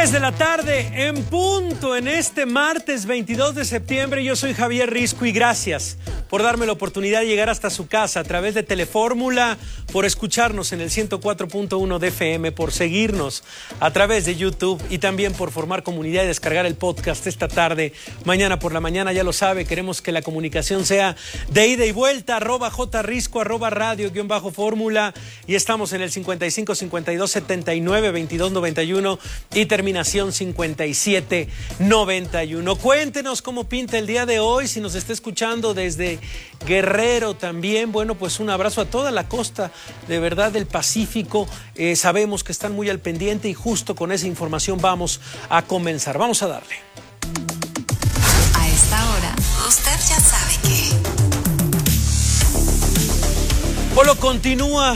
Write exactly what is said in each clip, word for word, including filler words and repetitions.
tres de la tarde en punto en este martes veintidós de septiembre. Yo soy Javier Risco y gracias por darme la oportunidad de llegar hasta su casa a través de Telefórmula, por escucharnos en el ciento cuatro punto uno de F M, por seguirnos a través de YouTube y también por formar comunidad y descargar el podcast esta tarde, mañana por la mañana. Ya lo sabe, queremos que la comunicación sea de ida y vuelta, arroba jrisco, arroba radio guión bajo fórmula, y estamos en el cincuenta y cinco cincuenta y dos setenta y nueve veintidós noventa y uno y terminación cincuenta y siete noventa y uno. Cuéntenos cómo pinta el día de hoy, si nos está escuchando desde Guerrero también. Bueno, pues un abrazo a toda la costa, de verdad, del Pacífico. Eh, sabemos que están muy al pendiente y justo con esa información vamos a comenzar. Vamos a darle. A esta hora, usted ya sabe que Polo continúa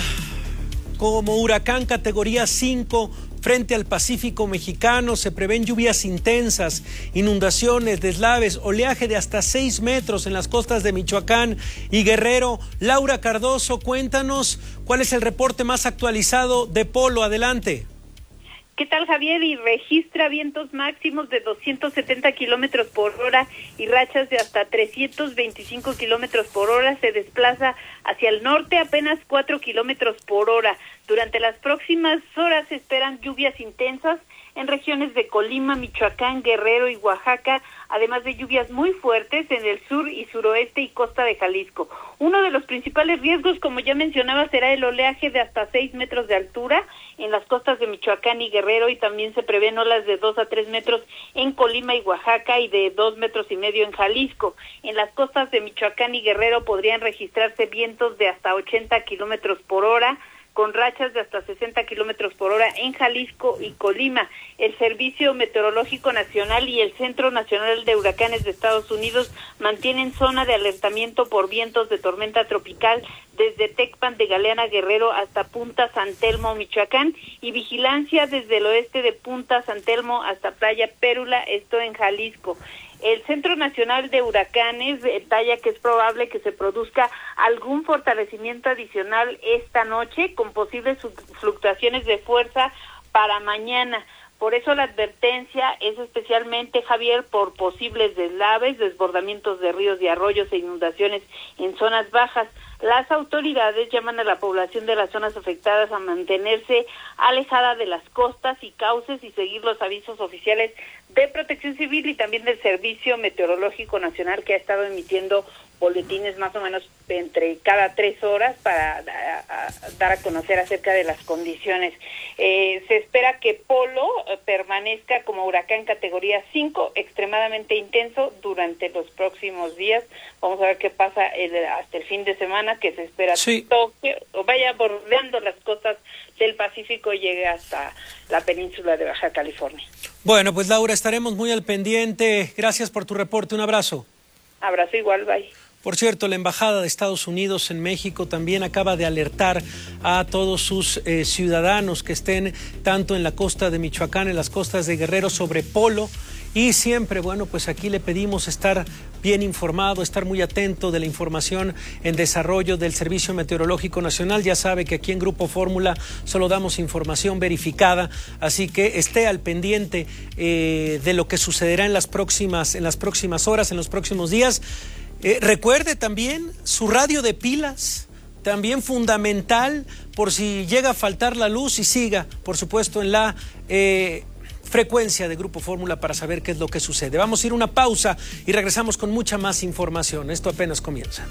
como huracán categoría cinco frente al Pacífico mexicano. Se prevén lluvias intensas, inundaciones, deslaves, oleaje de hasta seis metros en las costas de Michoacán y Guerrero. Laura Cardoso, cuéntanos cuál es el reporte más actualizado de Polo. Adelante. ¿Qué tal, Javier? Y registra vientos máximos de doscientos setenta kilómetros por hora y rachas de hasta trescientos veinticinco kilómetros por hora. Se desplaza hacia el norte apenas cuatro kilómetros por hora. Durante las próximas horas se esperan lluvias intensas en regiones de Colima, Michoacán, Guerrero y Oaxaca, además de lluvias muy fuertes en el sur y suroeste y costa de Jalisco. Uno de los principales riesgos, como ya mencionaba, será el oleaje de hasta seis metros de altura en las costas de Michoacán y Guerrero, y también se prevén olas de dos a tres metros en Colima y Oaxaca y de dos metros y medio en Jalisco. En las costas de Michoacán y Guerrero podrían registrarse vientos de hasta ochenta kilómetros por hora, con rachas de hasta sesenta kilómetros por hora en Jalisco y Colima. El Servicio Meteorológico Nacional y el Centro Nacional de Huracanes de Estados Unidos mantienen zona de alertamiento por vientos de tormenta tropical desde Tecpan de Galeana, Guerrero, hasta Punta San Telmo, Michoacán, y vigilancia desde el oeste de Punta San Telmo hasta Playa Pérula, esto en Jalisco. El Centro Nacional de Huracanes detalla que es probable que se produzca algún fortalecimiento adicional esta noche, con posibles fluctuaciones de fuerza para mañana. Por eso la advertencia es especialmente, Javier, por posibles deslaves, desbordamientos de ríos y arroyos e inundaciones en zonas bajas. Las autoridades llaman a la población de las zonas afectadas a mantenerse alejada de las costas y cauces y seguir los avisos oficiales de Protección Civil y también del Servicio Meteorológico Nacional, que ha estado emitiendo boletines más o menos entre cada tres horas para a, a, dar a conocer acerca de las condiciones. Eh, se espera que Polo eh, permanezca como huracán categoría cinco, extremadamente intenso durante los próximos días. Vamos a ver qué pasa el, hasta el fin de semana, que se espera sí. toque o vaya bordeando las costas del Pacífico y llegue hasta la península de Baja California. Bueno, pues Laura, estaremos muy al pendiente. Gracias por tu reporte. Un abrazo. Abrazo igual, bye. Por cierto, la Embajada de Estados Unidos en México también acaba de alertar a todos sus eh, ciudadanos que estén tanto en la costa de Michoacán, en las costas de Guerrero, sobre Polo. Y siempre, bueno, pues aquí le pedimos estar bien informado, estar muy atento de la información en desarrollo del Servicio Meteorológico Nacional. Ya sabe que aquí en Grupo Fórmula solo damos información verificada, así que esté al pendiente eh, de lo que sucederá en las próximas, en las próximas horas, en los próximos días. Eh, recuerde también su radio de pilas, también fundamental por si llega a faltar la luz, y siga, por supuesto, en la eh, frecuencia de Grupo Fórmula para saber qué es lo que sucede. Vamos a ir a una pausa y regresamos con mucha más información. Esto apenas comienza.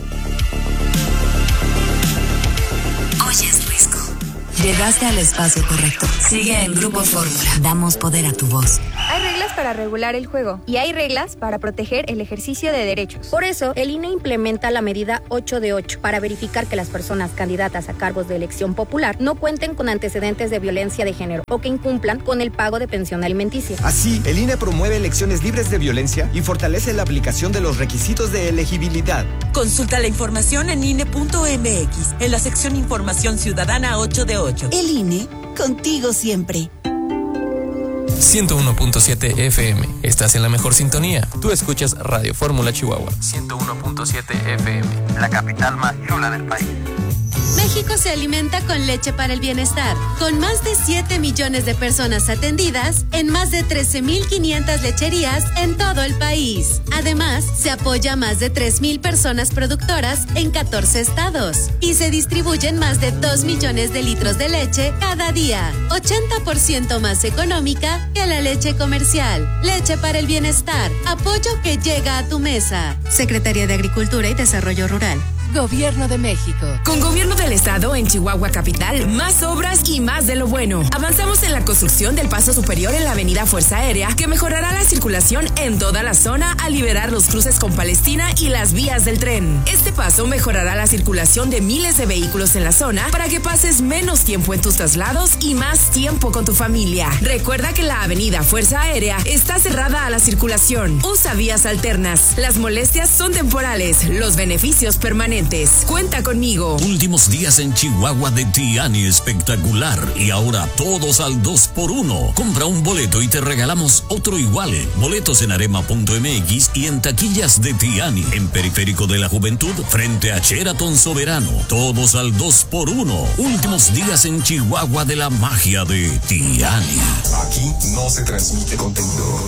Oyes Risco. Llegaste al espacio correcto. Sigue en Grupo Fórmula. Damos poder a tu voz. Hay reglas para regular el juego y hay reglas para proteger el ejercicio de derechos. Por eso, el I N E implementa la medida ocho de ocho para verificar que las personas candidatas a cargos de elección popular no cuenten con antecedentes de violencia de género o que incumplan con el pago de pensión alimenticia. Así, el I N E promueve elecciones libres de violencia y fortalece la aplicación de los requisitos de elegibilidad. Consulta la información en I N E punto M X, en la sección Información Ciudadana ocho de ocho. El I N E, contigo siempre. ciento uno punto siete F M. Estás en la mejor sintonía. Tú escuchas Radio Fórmula Chihuahua. ciento uno punto siete F M. La capital más chula del país. México se alimenta con leche para el bienestar, con más de siete millones de personas atendidas en más de trece mil quinientas lecherías en todo el país. Además, se apoya a más de tres mil personas productoras en catorce estados y se distribuyen más de dos millones de litros de leche cada día, ochenta por ciento más económica que la leche comercial. Leche para el bienestar, apoyo que llega a tu mesa. Secretaría de Agricultura y Desarrollo Rural. Gobierno de México. Con Gobierno del Estado en Chihuahua Capital, más obras y más de lo bueno. Avanzamos en la construcción del paso superior en la avenida Fuerza Aérea, que mejorará la circulación en toda la zona al liberar los cruces con Palestina y las vías del tren. Este paso mejorará la circulación de miles de vehículos en la zona para que pases menos tiempo en tus traslados y más tiempo con tu familia. Recuerda que la avenida Fuerza Aérea está cerrada a la circulación. Usa vías alternas. Las molestias son temporales, los beneficios permanentes. Cuenta conmigo. Últimos días en Chihuahua de Tiani espectacular y ahora todos al dos por uno. Compra un boleto y te regalamos otro igual. Boletos en arema punto m x y en taquillas de Tiani, en Periférico de la Juventud, frente a Sheraton Soberano. Todos al dos por uno. Últimos días en Chihuahua de la magia de Tiani. Aquí no se transmite contenido.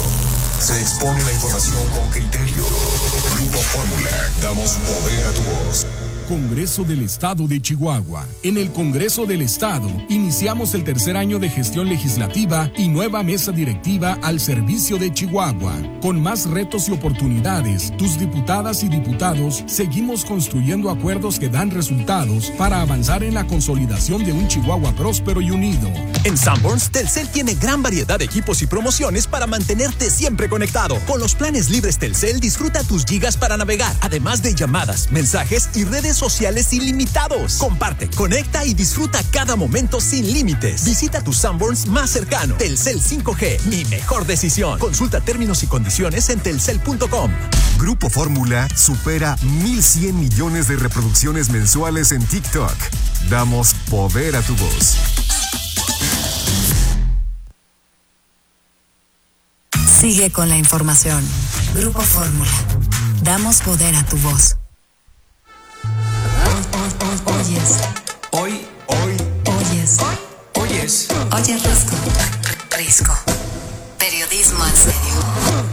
Se expone la información con criterio. Grupo Fórmula. Damos poder a tu voz. Congreso del Estado de Chihuahua. En el Congreso del Estado iniciamos el tercer año de gestión legislativa y nueva mesa directiva al servicio de Chihuahua. Con más retos y oportunidades, tus diputadas y diputados seguimos construyendo acuerdos que dan resultados para avanzar en la consolidación de un Chihuahua próspero y unido. En Sanborns, Telcel tiene gran variedad de equipos y promociones para mantenerte siempre conectado. Con los planes libres Telcel, disfruta tus gigas para navegar, además de llamadas, mensajes y redes sociales ilimitados. Comparte, conecta y disfruta cada momento sin límites. Visita tu Sanborns más cercano. Telcel cinco G, mi mejor decisión. Consulta términos y condiciones en telcel punto com. Grupo Fórmula supera mil cien millones de reproducciones mensuales en TikTok. Damos poder a tu voz. Sigue con la información. Grupo Fórmula. Damos poder a tu voz. Oyes. Hoy, hoy. Oyes. Oyes. Oyes Risco. Risco. Periodismo en serio.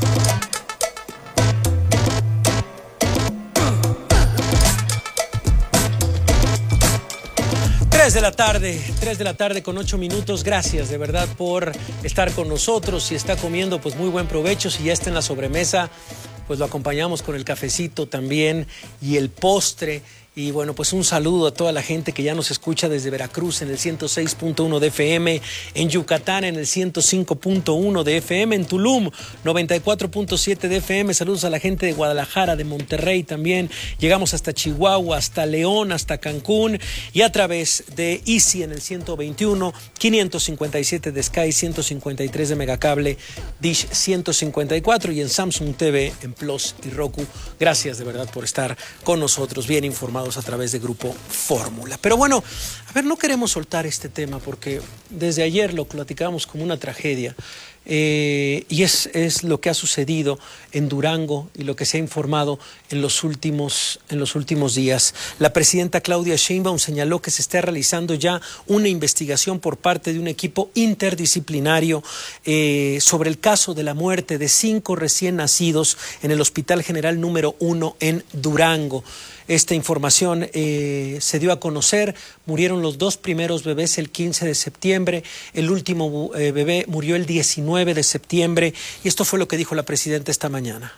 Tres de la tarde, tres de la tarde con ocho minutos. Gracias de verdad por estar con nosotros. Si está comiendo, pues muy buen provecho. Si ya está en la sobremesa, pues lo acompañamos con el cafecito también y el postre. Y bueno, pues un saludo a toda la gente que ya nos escucha desde Veracruz en el ciento seis punto uno de F M, en Yucatán en el ciento cinco punto uno de F M, en Tulum noventa y cuatro punto siete de F M. Saludos a la gente de Guadalajara, de Monterrey también. Llegamos hasta Chihuahua, hasta León, hasta Cancún y a través de Easy en el ciento veintiuno, quinientos cincuenta y siete de Sky, ciento cincuenta y tres de Megacable, Dish ciento cincuenta y cuatro y en Samsung T V, en Plus y Roku. Gracias de verdad por estar con nosotros, bien informados a través de Grupo Fórmula. Pero bueno, a ver, no queremos soltar este tema porque desde ayer lo platicábamos como una tragedia eh, y es, es lo que ha sucedido en Durango y lo que se ha informado en los últimos, en los últimos días. La presidenta Claudia Sheinbaum señaló que se está realizando ya una investigación por parte de un equipo interdisciplinario eh, sobre el caso de la muerte de cinco recién nacidos en el Hospital General número uno en Durango. Esta información eh, se dio a conocer. Murieron los dos primeros bebés el quince de septiembre, el último eh, bebé murió el diecinueve de septiembre y esto fue lo que dijo la presidenta esta mañana.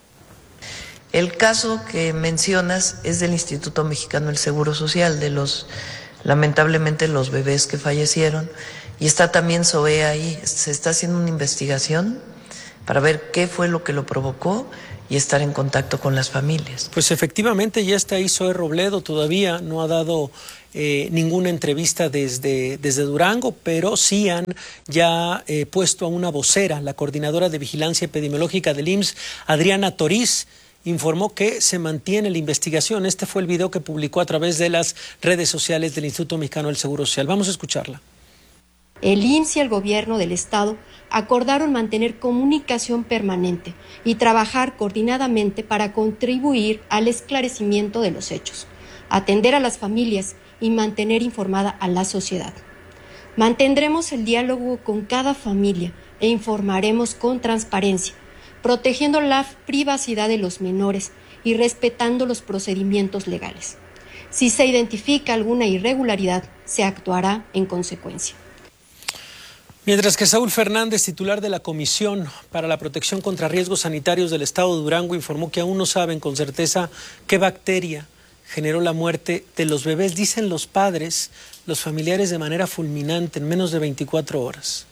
El caso que mencionas es del Instituto Mexicano del Seguro Social, de los, lamentablemente, los bebés que fallecieron, y está también SOE ahí. Se está haciendo una investigación para ver qué fue lo que lo provocó y estar en contacto con las familias. Pues efectivamente ya está ahí Zoe Robledo, todavía no ha dado eh, ninguna entrevista desde, desde Durango, pero sí han ya eh, puesto a una vocera, la coordinadora de vigilancia epidemiológica del I M S S, Adriana Toriz, informó que se mantiene la investigación. Este fue el video que publicó a través de las redes sociales del Instituto Mexicano del Seguro Social. Vamos a escucharla. El I M S S y el gobierno del estado acordaron mantener comunicación permanente y trabajar coordinadamente para contribuir al esclarecimiento de los hechos. atender a las familias y mantener informada a la sociedad. Mantendremos el diálogo con cada familia e informaremos con transparencia, protegiendo la privacidad de los menores y respetando los procedimientos legales. Si se identifica alguna irregularidad, se actuará en consecuencia. Mientras que Saúl Fernández, titular de la Comisión para la Protección contra Riesgos Sanitarios del Estado de Durango, informó que aún no saben con certeza qué bacteria generó la muerte de los bebés. Dicen los padres, los familiares, de manera fulminante, en menos de veinticuatro horas.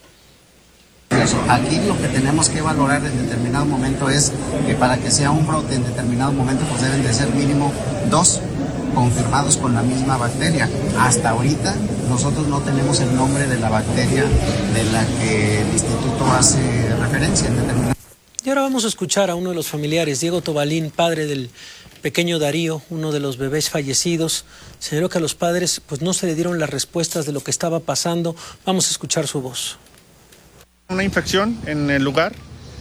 Aquí lo que tenemos que valorar en determinado momento es que para que sea un brote en determinado momento, pues deben de ser mínimo dos confirmados con la misma bacteria. Hasta ahorita nosotros no tenemos el nombre de la bacteria de la que el instituto hace referencia en determinado. Y ahora vamos a escuchar a uno de los familiares, Diego Tobalín, padre del pequeño Darío, uno de los bebés fallecidos. Señaló que a los padres pues no se le dieron las respuestas de lo que estaba pasando. Vamos a escuchar su voz. Una infección en el lugar.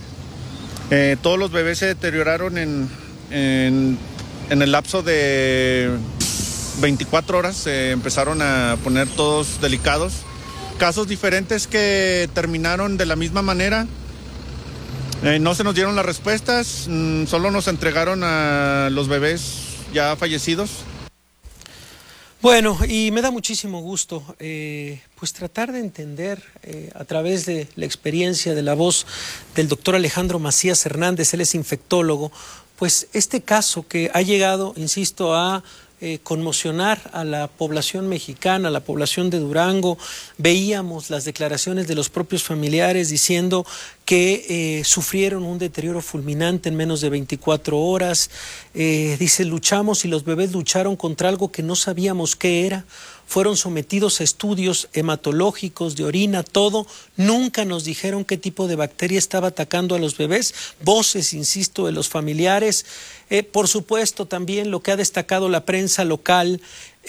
Eh, todos los bebés se deterioraron en, en, en el lapso de veinticuatro horas. Se empezaron a poner todos delicados. Casos diferentes que terminaron de la misma manera. Eh, no se nos dieron las respuestas, mmm, solo nos entregaron a los bebés ya fallecidos. Bueno, y me da muchísimo gusto eh, pues tratar de entender eh, a través de la experiencia, de la voz del doctor Alejandro Macías Hernández, él es infectólogo, pues este caso que ha llegado, insisto, a eh, conmocionar a la población mexicana, a la población de Durango. Veíamos las declaraciones de los propios familiares diciendo que eh, sufrieron un deterioro fulminante en menos de veinticuatro horas. Eh, dice, luchamos y los bebés lucharon contra algo que no sabíamos qué era. Fueron sometidos a estudios hematológicos, de orina, todo. Nunca nos dijeron qué tipo de bacteria estaba atacando a los bebés. Voces, insisto, de los familiares. Eh, por supuesto, también lo que ha destacado la prensa local.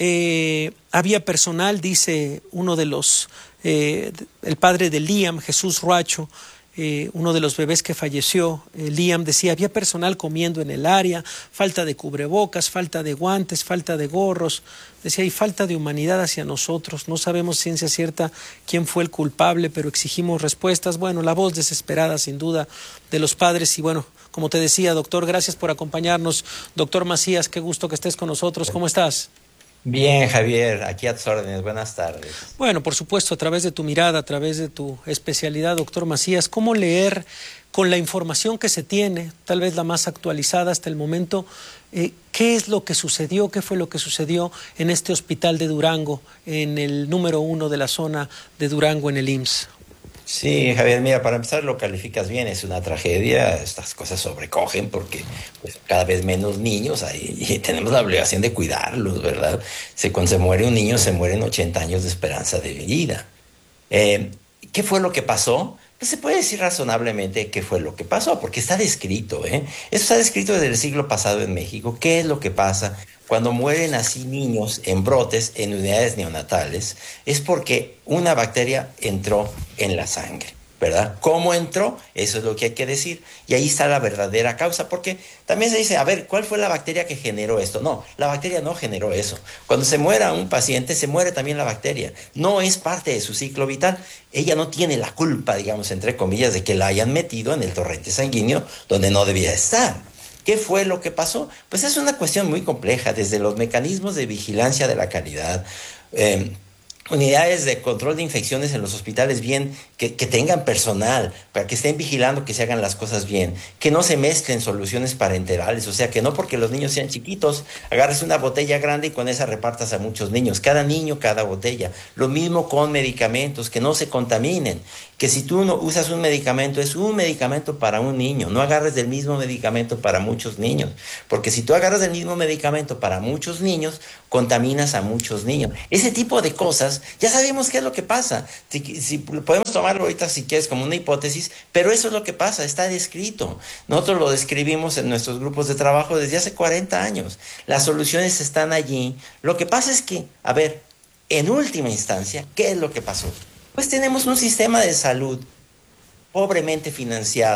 Eh, había personal, dice uno de los, eh, el padre de Liam, Jesús Ruacho, Eh, uno de los bebés que falleció, eh, Liam, decía, había personal comiendo en el área, falta de cubrebocas, falta de guantes, falta de gorros, decía, hay falta de humanidad hacia nosotros, no sabemos ciencia cierta quién fue el culpable, pero exigimos respuestas. Bueno, la voz desesperada sin duda de los padres. Y bueno, como te decía, doctor, gracias por acompañarnos. Doctor Macías, qué gusto que estés con nosotros, ¿cómo estás? Bien, Javier, aquí a tus órdenes, buenas tardes. Bueno, por supuesto, a través de tu mirada, a través de tu especialidad, doctor Macías, ¿cómo leer con la información que se tiene, tal vez la más actualizada hasta el momento, eh, qué es lo que sucedió, qué fue lo que sucedió en este hospital de Durango, en el número uno de la zona de Durango, en el I M S S? Sí, Javier, mira, para empezar lo calificas bien, es una tragedia, estas cosas sobrecogen porque pues, cada vez menos niños hay y tenemos la obligación de cuidarlos, ¿verdad? Si cuando se muere un niño se mueren ochenta años de esperanza de vida. Eh, ¿Qué fue lo que pasó? Pues se puede decir razonablemente qué fue lo que pasó, porque está descrito, ¿eh? Eso está descrito desde el siglo pasado en México. ¿Qué es lo que pasa cuando mueren así niños en brotes, en unidades neonatales? Es porque una bacteria entró en la sangre, ¿verdad? ¿Cómo entró? Eso es lo que hay que decir. Y ahí está la verdadera causa, porque también se dice, a ver, ¿cuál fue la bacteria que generó esto? No, la bacteria no generó eso. Cuando se muera un paciente, se muere también la bacteria. No es parte de su ciclo vital. Ella no tiene la culpa, digamos, entre comillas, de que la hayan metido en el torrente sanguíneo donde no debía estar. ¿Qué fue lo que pasó? Pues es una cuestión muy compleja, desde los mecanismos de vigilancia de la calidad, eh, unidades de control de infecciones en los hospitales bien, que, que tengan personal, para que estén vigilando que se hagan las cosas bien, que no se mezclen soluciones parenterales, o sea, que no porque los niños sean chiquitos, agarres una botella grande y con esa repartas a muchos niños, cada niño, cada botella. Lo mismo con medicamentos, que no se contaminen, que si tú no usas un medicamento, es un medicamento para un niño, no agarres del mismo medicamento para muchos niños, porque si tú agarras del mismo medicamento para muchos niños, contaminas a muchos niños. Ese tipo de cosas, ya sabemos qué es lo que pasa. Si, si podemos tomarlo ahorita si quieres como una hipótesis, pero eso es lo que pasa, está descrito. Nosotros lo describimos en nuestros grupos de trabajo desde hace cuarenta años. Las soluciones están allí. Lo que pasa es que, a ver, en última instancia, ¿qué es lo que pasó? Pues tenemos un sistema de salud pobremente financiado,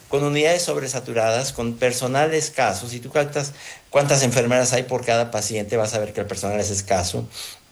con unidades sobresaturadas, con personal escaso. Si tú cuentas cuántas enfermeras hay por cada paciente, vas a ver que el personal es escaso,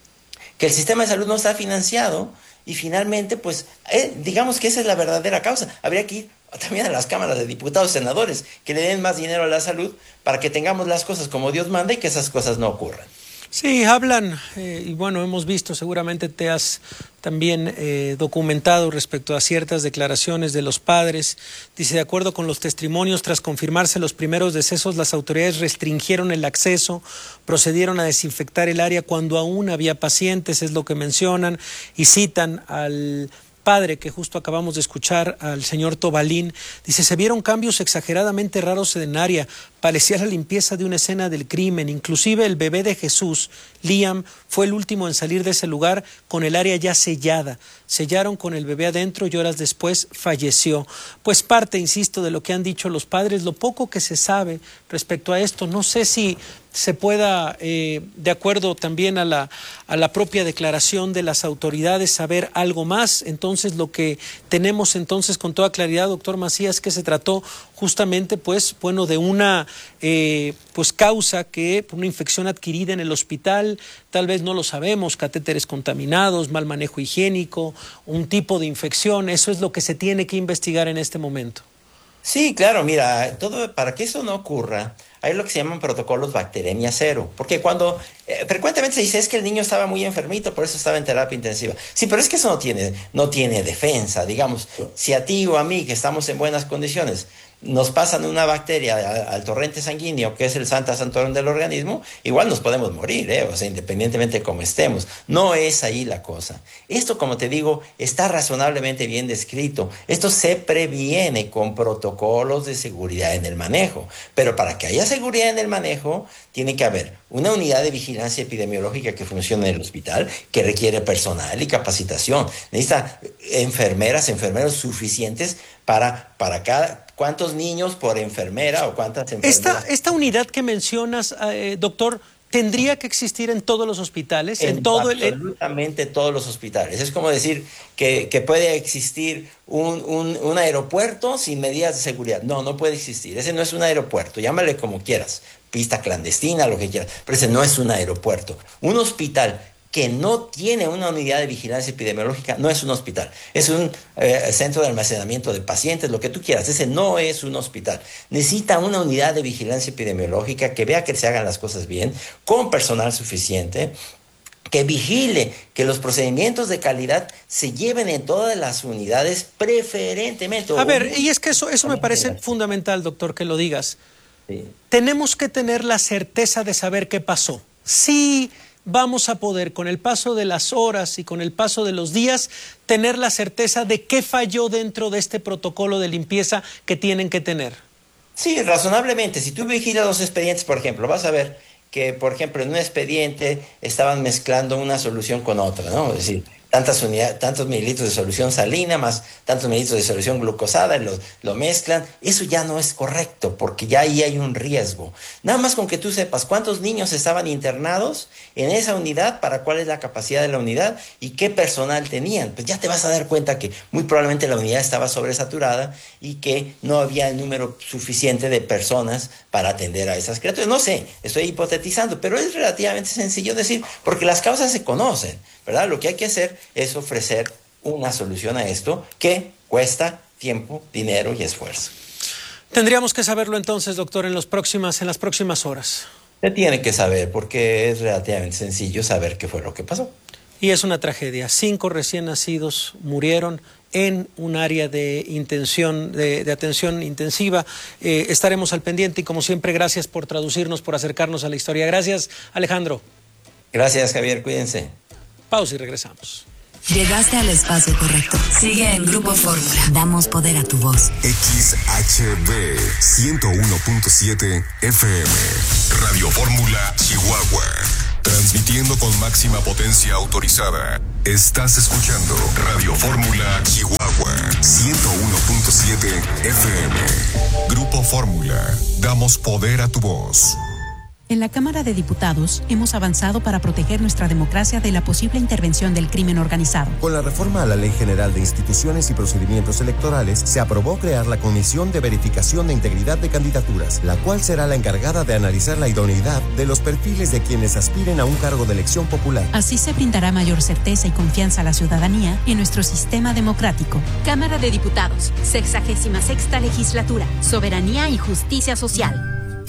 que el sistema de salud no está financiado y finalmente, pues, eh, digamos que esa es la verdadera causa. Habría que ir también a las cámaras de diputados y senadores que le den más dinero a la salud para que tengamos las cosas como Dios manda y que esas cosas no ocurran. Sí, hablan, eh, y bueno, hemos visto, seguramente te has también eh, documentado respecto a ciertas declaraciones de los padres. Dice, de acuerdo con los testimonios, tras confirmarse los primeros decesos, las autoridades restringieron el acceso, procedieron a desinfectar el área cuando aún había pacientes, es lo que mencionan, y citan al padre que justo acabamos de escuchar, al señor Tobalín. Dice, se vieron cambios exageradamente raros en el área, parecía la limpieza de una escena del crimen, inclusive el bebé de Jesús, Liam, fue el último en salir de ese lugar con el área ya sellada, sellaron con el bebé adentro y horas después falleció. Pues parte, insisto, de lo que han dicho los padres, lo poco que se sabe respecto a esto, no sé si se pueda, eh, de acuerdo también a la, a la propia declaración de las autoridades, saber algo más. Entonces, lo que tenemos entonces con toda claridad, doctor Macías, que se trató justamente, pues, bueno, de una eh, pues causa que, una infección adquirida en el hospital, tal vez no lo sabemos, catéteres contaminados, mal manejo higiénico, un tipo de infección, eso es lo que se tiene que investigar en este momento. Sí, claro, mira, todo para que eso no ocurra, hay lo que se llaman protocolos bacteremia cero, porque cuando eh, frecuentemente se dice es que el niño estaba muy enfermito, por eso estaba en terapia intensiva. Sí, pero es que eso no tiene, no tiene defensa, digamos, si a ti o a mí, que estamos en buenas condiciones, nos pasan una bacteria al, al torrente sanguíneo, que es el Santa Santorum del organismo, igual nos podemos morir, ¿eh? O sea, independientemente de cómo estemos. No es ahí la cosa. Esto, como te digo, está razonablemente bien descrito. Esto se previene con protocolos de seguridad en el manejo. Pero para que haya seguridad en el manejo, tiene que haber una unidad de vigilancia epidemiológica que funcione en el hospital, que requiere personal y capacitación. Necesita enfermeras, enfermeros suficientes para, para cada... ¿Cuántos niños por enfermera o cuántas enfermeras? Esta, esta unidad que mencionas, eh, doctor, ¿tendría que existir en todos los hospitales? En, en todo absolutamente el... todos los hospitales. Es como decir que, que puede existir un, un, un aeropuerto sin medidas de seguridad. No, no puede existir. Ese no es un aeropuerto. Llámale como quieras. Pista clandestina, lo que quieras. Pero ese no es un aeropuerto. Un hospital que no tiene una unidad de vigilancia epidemiológica no es un hospital, es un eh, centro de almacenamiento de pacientes, lo que tú quieras, ese no es un hospital. Necesita una unidad de vigilancia epidemiológica que vea que se hagan las cosas bien, con personal suficiente, que vigile que los procedimientos de calidad se lleven en todas las unidades preferentemente. A ver, y es que eso, eso me parece fundamental, doctor, que lo digas. Sí. Tenemos que tener la certeza de saber qué pasó. Sí, vamos a poder, con el paso de las horas y con el paso de los días, tener la certeza de qué falló dentro de este protocolo de limpieza que tienen que tener. Sí, razonablemente. Si tú vigilas los expedientes, por ejemplo, vas a ver que, por ejemplo, en un expediente estaban mezclando una solución con otra, ¿no? Es decir, tantas unidades, tantos mililitros de solución salina más tantos mililitros de solución glucosada, lo, lo mezclan. Eso ya no es correcto, porque ya ahí hay un riesgo. Nada más con que tú sepas cuántos niños estaban internados en esa unidad, para cuál es la capacidad de la unidad y qué personal tenían, pues ya te vas a dar cuenta que muy probablemente la unidad estaba sobresaturada y que no había el número suficiente de personas para atender a esas criaturas. No sé, estoy hipotetizando, pero es relativamente sencillo decir, porque las causas se conocen, ¿verdad? Lo que hay que hacer es ofrecer una solución a esto que cuesta tiempo, dinero y esfuerzo. Tendríamos que saberlo entonces, doctor, en, los próximas, en las próximas horas. Se tiene que saber, porque es relativamente sencillo saber qué fue lo que pasó. Y es una tragedia. Cinco recién nacidos murieron en un área de, intención, de, de atención intensiva. Eh, estaremos al pendiente y, como siempre, gracias por traducirnos, por acercarnos a la historia. Gracias, Alejandro. Gracias, Javier. Cuídense. Pausa y regresamos. Llegaste al espacio correcto. Sigue en Grupo Fórmula. Damos poder a tu voz. X H B ciento uno punto siete F M. Radio Fórmula Chihuahua. Transmitiendo con máxima potencia autorizada. Estás escuchando Radio Fórmula Chihuahua ciento uno punto siete F M. Grupo Fórmula. Damos poder a tu voz. En la Cámara de Diputados hemos avanzado para proteger nuestra democracia de la posible intervención del crimen organizado. Con la reforma a la Ley General de Instituciones y Procedimientos Electorales, se aprobó crear la Comisión de Verificación de Integridad de Candidaturas, la cual será la encargada de analizar la idoneidad de los perfiles de quienes aspiren a un cargo de elección popular. Así se brindará mayor certeza y confianza a la ciudadanía en nuestro sistema democrático. Cámara de Diputados, sexagésima sexta legislatura, soberanía y justicia social.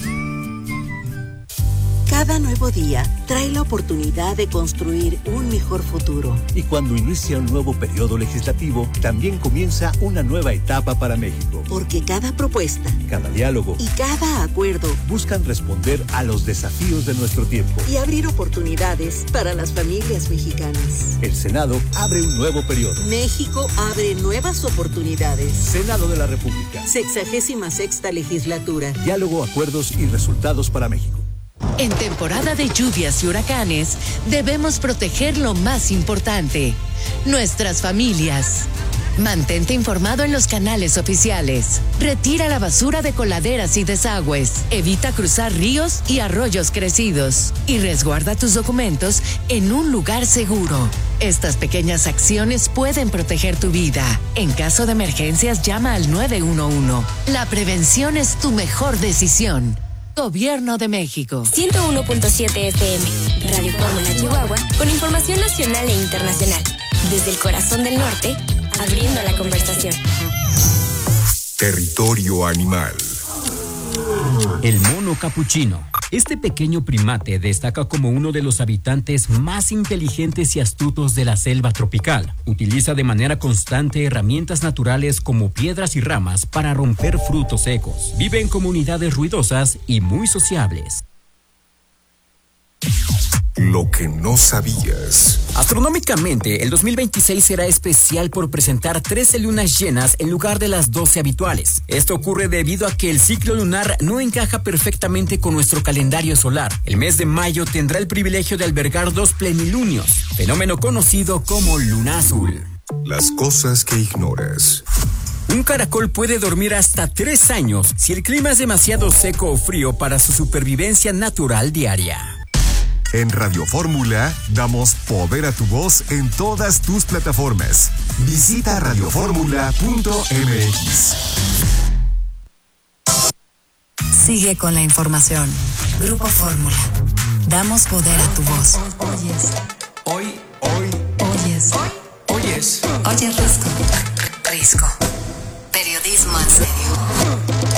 Cada nuevo día trae la oportunidad de construir un mejor futuro. Y cuando inicia un nuevo periodo legislativo, también comienza una nueva etapa para México. Porque cada propuesta, cada diálogo y cada acuerdo buscan responder a los desafíos de nuestro tiempo y abrir oportunidades para las familias mexicanas. El Senado abre un nuevo periodo. México abre nuevas oportunidades. Senado de la República. Sexagésima sexta legislatura. Diálogo, acuerdos y resultados para México. En temporada de lluvias y huracanes, debemos proteger lo más importante, nuestras familias. Mantente informado en los canales oficiales. Retira la basura de coladeras y desagües. Evita cruzar ríos y arroyos crecidos. Y resguarda tus documentos en un lugar seguro. Estas pequeñas acciones pueden proteger tu vida. En caso de emergencias, llama al nueve uno uno. La prevención es tu mejor decisión. Gobierno de México. ciento uno punto siete F M, Radio Fórmula Chihuahua, con información nacional e internacional. Desde el corazón del norte, abriendo la conversación. Territorio animal. El mono capuchino. Este pequeño primate destaca como uno de los habitantes más inteligentes y astutos de la selva tropical. Utiliza de manera constante herramientas naturales como piedras y ramas para romper frutos secos. Vive en comunidades ruidosas y muy sociables. Lo que no sabías. Astronómicamente, el dos mil veintiséis será especial por presentar trece lunas llenas en lugar de las doce habituales. Esto ocurre debido a que el ciclo lunar no encaja perfectamente con nuestro calendario solar. El mes de mayo tendrá el privilegio de albergar dos plenilunios, fenómeno conocido como luna azul. Las cosas que ignoras. Un caracol puede dormir hasta tres años si el clima es demasiado seco o frío para su supervivencia natural diaria. En Radio Fórmula damos poder a tu voz en todas tus plataformas. Visita radio fórmula punto m x. Sigue con la información. Grupo Fórmula. Damos poder a tu voz. Oyes. Hoy, hoy. Oyes. Oyes. Oyes Risco. Risco. Periodismo en serio.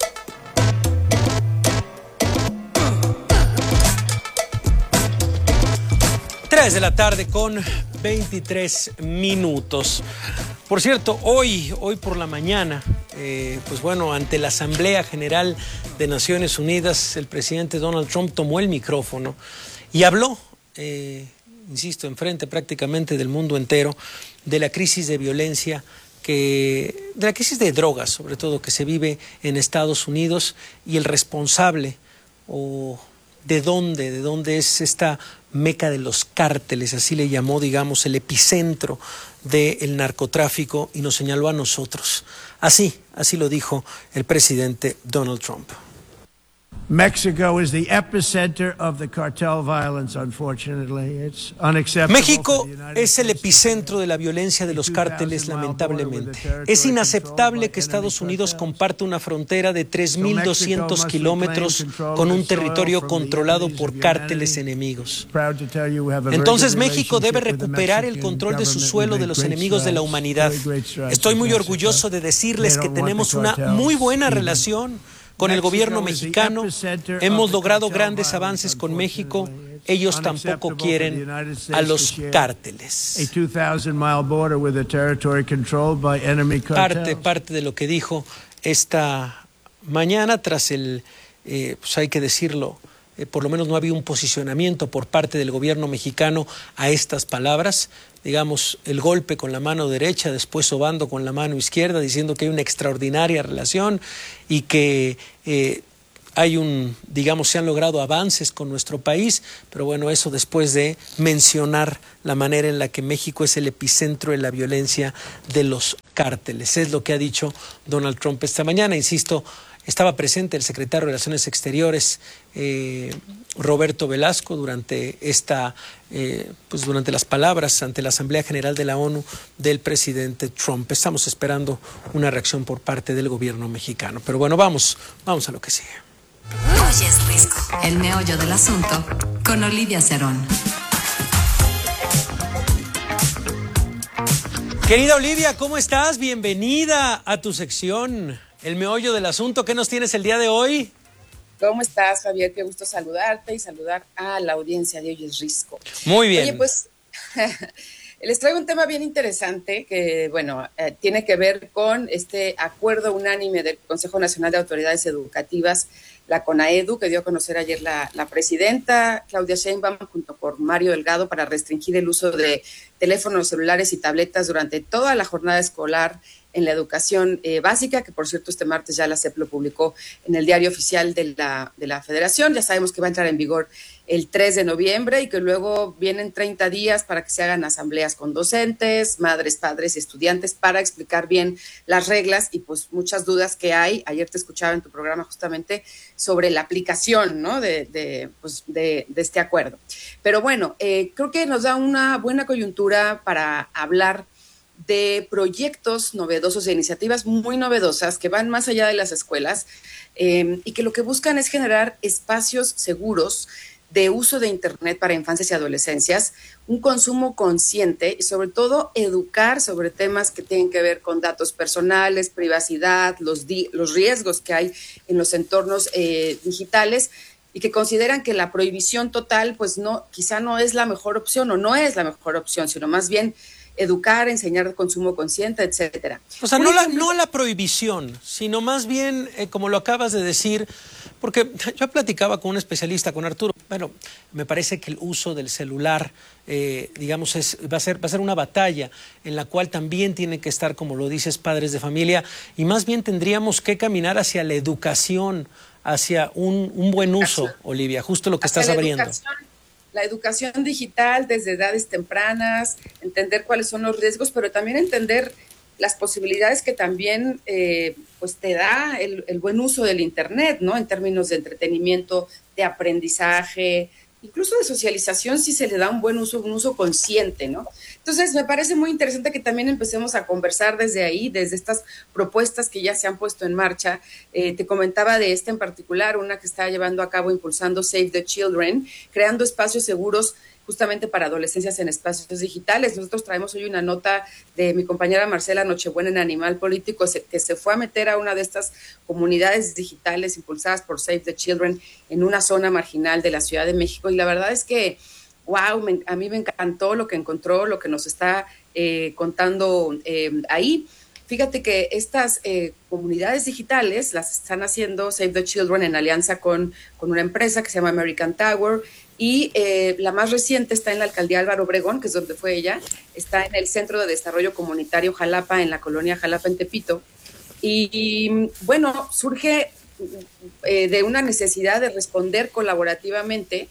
tres de la tarde con veintitrés minutos. Por cierto, hoy, hoy por la mañana, eh, pues bueno, ante la Asamblea General de Naciones Unidas, el presidente Donald Trump tomó el micrófono y habló, eh, insisto, enfrente prácticamente del mundo entero, de la crisis de violencia, que, de la crisis de drogas, sobre todo, que se vive en Estados Unidos, y el responsable, o de dónde, de dónde es esta meca de los cárteles, así le llamó, digamos, el epicentro del narcotráfico, y nos señaló a nosotros. Así, así lo dijo el presidente Donald Trump. Mexico is the epicenter of the cartel violence, unfortunately. It's unacceptable. México es el epicentro de la violencia de los cárteles, lamentablemente. Es inaceptable que Estados Unidos comparte una frontera de tres mil doscientos kilómetros con un territorio controlado por cárteles enemigos. Entonces México debe recuperar el control de su suelo de los enemigos de la humanidad. Estoy muy orgulloso de decirles que tenemos una muy buena relación con el gobierno mexicano. Hemos logrado grandes avances con México. Ellos tampoco quieren a los cárteles. Parte, parte de lo que dijo esta mañana, tras el, eh, pues hay que decirlo, eh, por lo menos no había un posicionamiento por parte del gobierno mexicano a estas palabras. Digamos, el golpe con la mano derecha, después sobando con la mano izquierda, diciendo que hay una extraordinaria relación y que eh, hay un, digamos, se han logrado avances con nuestro país, pero bueno, eso después de mencionar la manera en la que México es el epicentro de la violencia de los cárteles. Es lo que ha dicho Donald Trump esta mañana. Insisto, estaba presente el secretario de Relaciones Exteriores, eh, Roberto Velasco, durante esta, eh, pues durante las palabras ante la Asamblea General de la ONU del presidente Trump. Estamos esperando una reacción por parte del gobierno mexicano. Pero bueno, vamos, vamos a lo que sigue. Hoy es Risco, el meollo del asunto, con Olivia Cerón. Querida Olivia, ¿cómo estás? Bienvenida a tu sección, el meollo del asunto. ¿Qué nos tienes el día de hoy? ¿Cómo estás, Javier? Qué gusto saludarte y saludar a la audiencia de Hoy es Risco. Muy bien. Oye, pues les traigo un tema bien interesante que, bueno, eh, tiene que ver con este acuerdo unánime del Consejo Nacional de Autoridades Educativas, la CONAEDU, que dio a conocer ayer la, la presidenta Claudia Sheinbaum junto con Mario Delgado para restringir el uso de teléfonos celulares y tabletas durante toda la jornada escolar en la educación eh, básica, que por cierto este martes ya la C E P lo publicó en el diario oficial de la, de la Federación. Ya sabemos que va a entrar en vigor el tres de noviembre y que luego vienen treinta días para que se hagan asambleas con docentes, madres, padres y estudiantes para explicar bien las reglas y pues muchas dudas que hay. Ayer te escuchaba en tu programa justamente sobre la aplicación, ¿no? de, de, pues de, de este acuerdo. Pero bueno, eh, creo que nos da una buena coyuntura para hablar de proyectos novedosos e iniciativas muy novedosas que van más allá de las escuelas eh, y que lo que buscan es generar espacios seguros de uso de Internet para infancias y adolescencias, un consumo consciente y sobre todo educar sobre temas que tienen que ver con datos personales, privacidad, los, di- los riesgos que hay en los entornos eh, digitales y que consideran que la prohibición total pues no, quizá no es la mejor opción o no es la mejor opción, sino más bien educar, enseñar consumo consciente, etcétera. O sea, no la, no la prohibición, sino más bien, eh, como lo acabas de decir, porque yo platicaba con un especialista, con Arturo. Bueno, me parece que el uso del celular, eh, digamos, es, va a ser, va a ser una batalla en la cual también tienen que estar, como lo dices, padres de familia, y más bien tendríamos que caminar hacia la educación, hacia un, un buen uso, Olivia, justo lo que hacia estás la abriendo. Educación. La educación digital desde edades tempranas, entender cuáles son los riesgos, pero también entender las posibilidades que también eh, pues te da el, el buen uso del Internet, ¿no? En términos de entretenimiento, de aprendizaje, incluso de socialización, si se le da un buen uso, un uso consciente, ¿no? Entonces, me parece muy interesante que también empecemos a conversar desde ahí, desde estas propuestas que ya se han puesto en marcha. Eh, te comentaba de esta en particular, una que está llevando a cabo, impulsando Save the Children, creando espacios seguros justamente para adolescencias en espacios digitales. Nosotros traemos hoy una nota de mi compañera Marcela Nochebuena en Animal Político, que se fue a meter a una de estas comunidades digitales impulsadas por Save the Children en una zona marginal de la Ciudad de México. Y la verdad es que, wow, me, a mí me encantó lo que encontró, lo que nos está eh, contando eh, ahí. Fíjate que estas eh, comunidades digitales las están haciendo Save the Children en alianza con, con una empresa que se llama American Tower. Y eh, la más reciente está en la alcaldía Álvaro Obregón, que es donde fue ella, está en el Centro de Desarrollo Comunitario Jalapa, en la colonia Jalapa, en Tepito. Y, y bueno, surge eh, de una necesidad de responder colaborativamente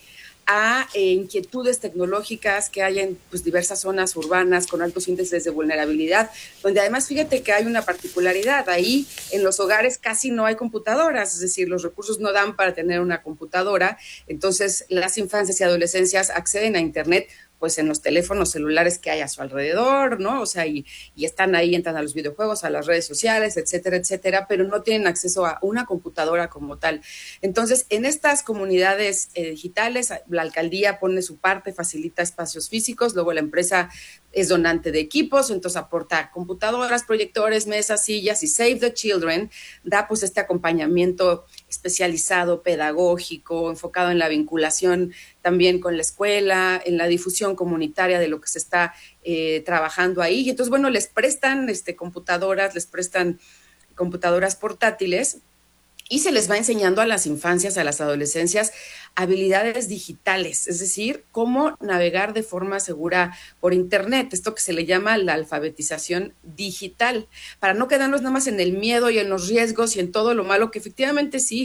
a eh, inquietudes tecnológicas que hay en pues, diversas zonas urbanas con altos índices de vulnerabilidad, donde además fíjate que hay una particularidad, ahí en los hogares casi no hay computadoras, es decir, los recursos no dan para tener una computadora, entonces las infancias y adolescencias acceden a Internet pues en los teléfonos celulares que hay a su alrededor, ¿no? O sea, y, y están ahí, entran a los videojuegos, a las redes sociales, etcétera, etcétera, pero no tienen acceso a una computadora como tal. Entonces, en estas comunidades eh, digitales, la alcaldía pone su parte, facilita espacios físicos, luego la empresa es donante de equipos, entonces aporta computadoras, proyectores, mesas, sillas, y Save the Children da pues este acompañamiento especializado, pedagógico, enfocado en la vinculación también con la escuela, en la difusión comunitaria de lo que se está eh, trabajando ahí. Y entonces, bueno, les prestan este, computadoras, les prestan computadoras portátiles y se les va enseñando a las infancias, a las adolescencias, habilidades digitales, es decir, cómo navegar de forma segura por Internet, esto que se le llama la alfabetización digital, para no quedarnos nada más en el miedo y en los riesgos y en todo lo malo, que efectivamente sí,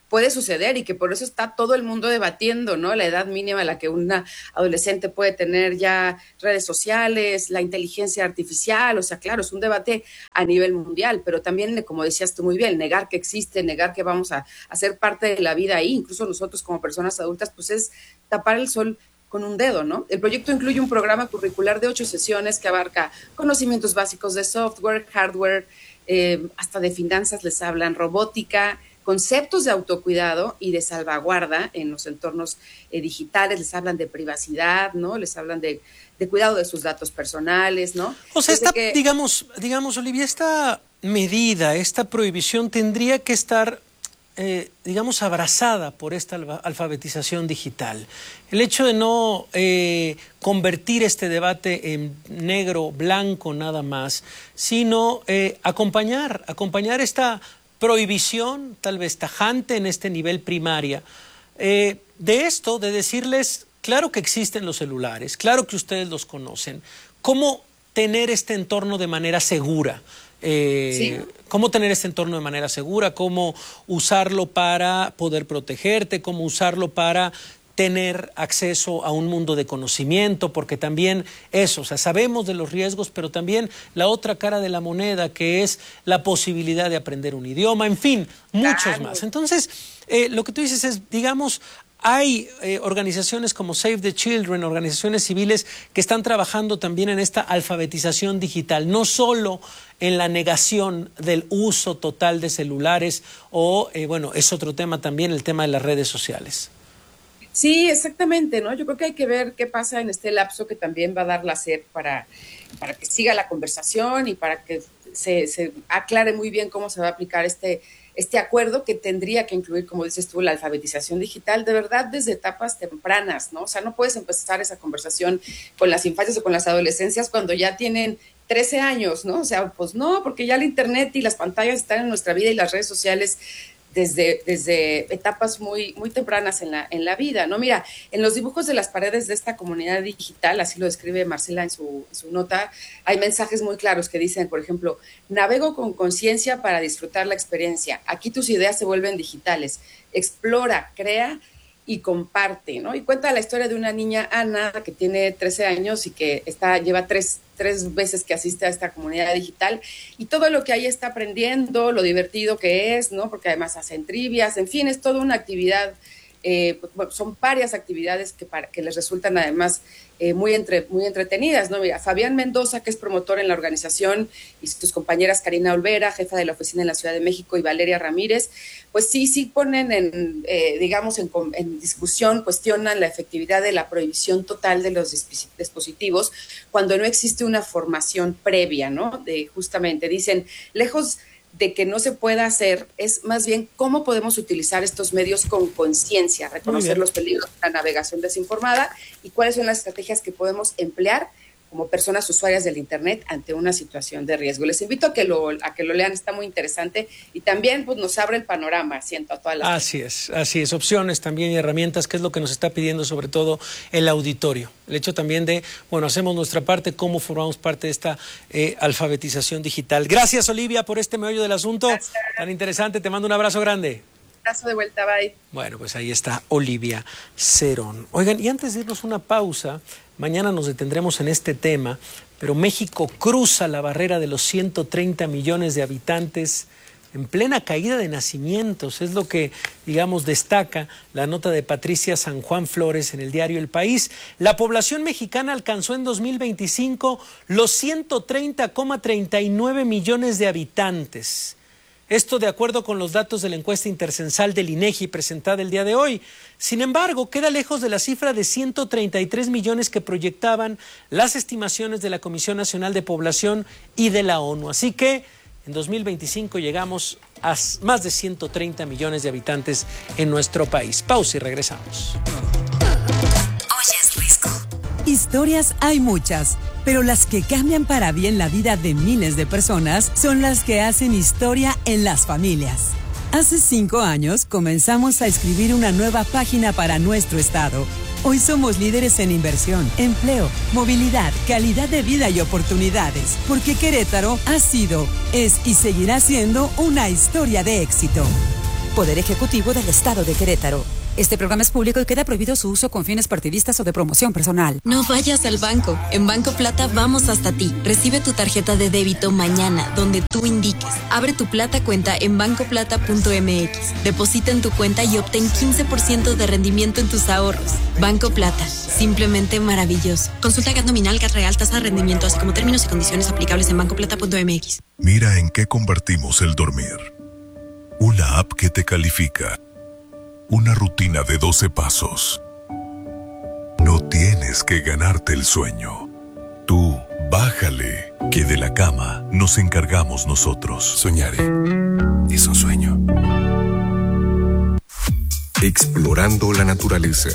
puede suceder y que por eso está todo el mundo debatiendo, ¿no? La edad mínima a la que una adolescente puede tener ya redes sociales, la inteligencia artificial, o sea, claro, es un debate a nivel mundial, pero también, como decías tú muy bien, negar que existe, negar que vamos a, a ser parte de la vida ahí, incluso nosotros como personas adultas, pues es tapar el sol con un dedo, ¿no? El proyecto incluye un programa curricular de ocho sesiones que abarca conocimientos básicos de software, hardware, eh, hasta de finanzas les hablan, robótica, conceptos de autocuidado y de salvaguarda en los entornos eh, digitales, les hablan de privacidad, ¿no? Les hablan de, de cuidado de sus datos personales, ¿no? O sea, esta, que... digamos, digamos, Olivia, esta medida, esta prohibición tendría que estar, eh, digamos, abrazada por esta alfabetización digital. El hecho de no eh, convertir este debate en negro, blanco nada más, sino eh, acompañar, acompañar esta prohibición, tal vez tajante en este nivel primaria, eh, de esto, de decirles, claro que existen los celulares, claro que ustedes los conocen, cómo tener este entorno de manera segura. Eh, sí. Cómo tener este entorno de manera segura, cómo usarlo para poder protegerte, cómo usarlo para tener acceso a un mundo de conocimiento, porque también eso, o sea, sabemos de los riesgos, pero también la otra cara de la moneda, que es la posibilidad de aprender un idioma, en fin, muchos claro. más. Entonces, eh, lo que tú dices es, digamos, hay eh, organizaciones como Save the Children, organizaciones civiles que están trabajando también en esta alfabetización digital, no solo en la negación del uso total de celulares o, eh, bueno, es otro tema también, el tema de las redes sociales. Sí, exactamente, ¿no? Yo creo que hay que ver qué pasa en este lapso que también va a dar la SEP para, para que siga la conversación y para que se, se aclare muy bien cómo se va a aplicar este este acuerdo que tendría que incluir, como dices tú, la alfabetización digital, de verdad, desde etapas tempranas, ¿no? O sea, no puedes empezar esa conversación con las infancias o con las adolescencias cuando ya tienen trece años, ¿no? O sea, pues no, porque ya el internet y las pantallas están en nuestra vida y las redes sociales desde, desde etapas muy, muy tempranas en la, en la vida, ¿no? Mira, en los dibujos de las paredes de esta comunidad digital, así lo describe Marcela en su, en su nota, hay mensajes muy claros que dicen, por ejemplo, navego con conciencia para disfrutar la experiencia. Aquí tus ideas se vuelven digitales. Explora, crea y comparte, ¿no? Y cuenta la historia de una niña, Ana, que tiene trece años y que está, lleva tres, tres veces que asiste a esta comunidad digital y todo lo que ahí está aprendiendo, lo divertido que es, ¿no? Porque además hacen trivias, en fin, es toda una actividad, eh, bueno, son varias actividades que, para, que les resultan además eh, muy, entre, muy entretenidas, ¿no? Mira, Fabián Mendoza, que es promotor en la organización, y sus compañeras Karina Olvera, jefa de la oficina en la Ciudad de México, y Valeria Ramírez, pues sí, sí ponen en, eh, digamos, en, en discusión, cuestionan la efectividad de la prohibición total de los dispositivos cuando no existe una formación previa, ¿no? De, justamente, dicen, lejos de que no se pueda hacer, es más bien cómo podemos utilizar estos medios con conciencia, reconocer los peligros de la navegación desinformada y cuáles son las estrategias que podemos emplear como personas usuarias del Internet ante una situación de riesgo. Les invito a que lo, a que lo lean, está muy interesante y también pues, nos abre el panorama, siento, a todas las... Así es, así es, opciones también y herramientas, que es lo que nos está pidiendo sobre todo el auditorio. El hecho también de, bueno, hacemos nuestra parte, cómo formamos parte de esta eh, alfabetización digital. Gracias, Olivia, por este meollo del asunto. Gracias. Tan interesante, te mando un abrazo grande. Abrazo de vuelta, bye. Bueno, pues ahí está Olivia Cerón. Oigan, y antes de irnos una pausa, mañana nos detendremos en este tema, pero México cruza la barrera de los ciento treinta millones de habitantes en plena caída de nacimientos. Es lo que, digamos, destaca la nota de Patricia San Juan Flores en el diario El País. La población mexicana alcanzó en dos mil veinticinco los ciento treinta coma treinta y nueve millones de habitantes. Esto de acuerdo con los datos de la encuesta intercensal del INEGI presentada el día de hoy. Sin embargo, queda lejos de la cifra de ciento treinta y tres millones que proyectaban las estimaciones de la Comisión Nacional de Población y de la ONU. Así que en dos mil veinticinco llegamos a más de ciento treinta millones de habitantes en nuestro país. Pausa y regresamos. Oyes, Risco. Historias hay muchas, pero las que cambian para bien la vida de miles de personas son las que hacen historia en las familias. Hace cinco años comenzamos a escribir una nueva página para nuestro estado. Hoy somos líderes en inversión, empleo, movilidad, calidad de vida y oportunidades, porque Querétaro ha sido, es y seguirá siendo una historia de éxito. Poder Ejecutivo del Estado de Querétaro. Este programa es público y queda prohibido su uso con fines partidistas o de promoción personal. No vayas al banco. En Banco Plata vamos hasta ti. Recibe tu tarjeta de débito mañana, donde tú indiques. Abre tu Plata cuenta en banco plata punto m x. Deposita en tu cuenta y obtén quince por ciento de rendimiento en tus ahorros. Banco Plata. Simplemente maravilloso. Consulta G A T nominal, G A T real, tasa de rendimiento, así como términos y condiciones aplicables en banco plata punto m x. Mira en qué convertimos el dormir. Una app que te califica. Una rutina de doce pasos. No tienes que ganarte el sueño. Tú, bájale, que de la cama nos encargamos nosotros. Soñaré. Es un sueño. Explorando la naturaleza.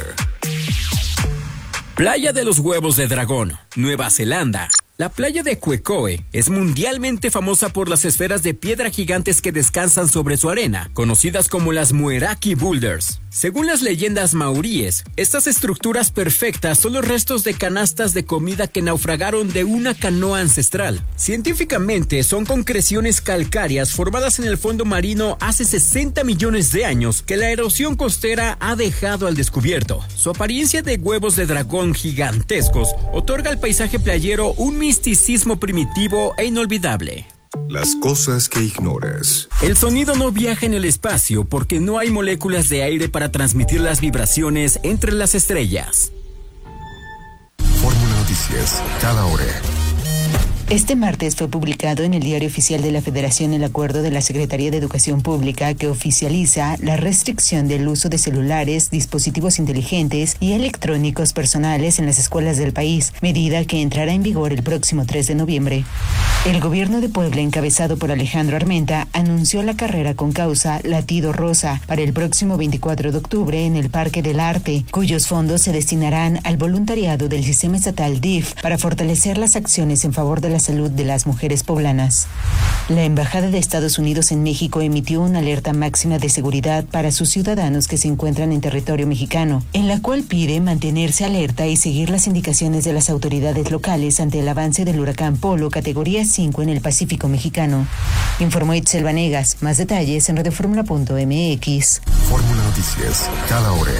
Playa de los Huevos de Dragón, Nueva Zelanda. La playa de Quecoe es mundialmente famosa por las esferas de piedra gigantes que descansan sobre su arena, conocidas como las Mueraki Boulders. Según las leyendas maoríes, estas estructuras perfectas son los restos de canastas de comida que naufragaron de una canoa ancestral. Científicamente, son concreciones calcáreas formadas en el fondo marino hace sesenta millones de años que la erosión costera ha dejado al descubierto. Su apariencia de huevos de dragón gigantescos otorga al paisaje playero un misticismo primitivo e inolvidable. Las cosas que ignoras. El sonido no viaja en el espacio porque no hay moléculas de aire para transmitir las vibraciones entre las estrellas. Fórmula Noticias, cada hora. Este martes fue publicado en el Diario Oficial de la Federación el acuerdo de la Secretaría de Educación Pública que oficializa la restricción del uso de celulares, dispositivos inteligentes y electrónicos personales en las escuelas del país, medida que entrará en vigor el próximo tres de noviembre. El gobierno de Puebla, encabezado por Alejandro Armenta, anunció la carrera con causa Latido Rosa para el próximo veinticuatro de octubre en el Parque del Arte, cuyos fondos se destinarán al voluntariado del sistema estatal D I F para fortalecer las acciones en favor de la salud de las mujeres poblanas. La Embajada de Estados Unidos en México emitió una alerta máxima de seguridad para sus ciudadanos que se encuentran en territorio mexicano, en la cual pide mantenerse alerta y seguir las indicaciones de las autoridades locales ante el avance del huracán Polo categoría cinco en el Pacífico mexicano. Informó Itzel Vanegas. Más detalles en radioformula punto m x. Fórmula Noticias, cada hora.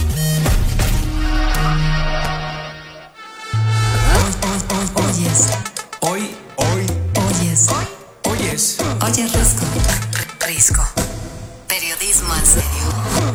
Oyes. Hoy, hoy, Oyes. oyes. Oyes Risco. Risco. Periodismo en serio.